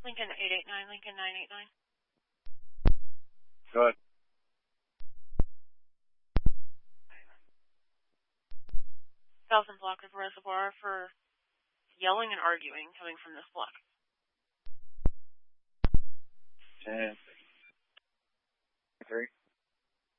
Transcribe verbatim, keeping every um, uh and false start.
Lincoln eight eight nine, Lincoln nine eight nine. Go ahead. Thousand block of reservoir for yelling and arguing coming from this block. Ten. Three.